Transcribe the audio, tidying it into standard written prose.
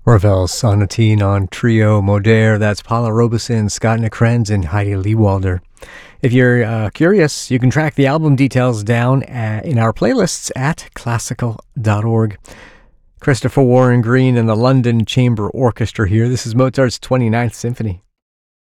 Ravel Sonatine on Trio Moderne. That's Paula Robeson, Scott Nacrenz, and Heidi Lewalder. If you're curious, you can track the album details down in our playlists at classical.org. Christopher Warren Green and the London Chamber Orchestra here. This is Mozart's 29th Symphony.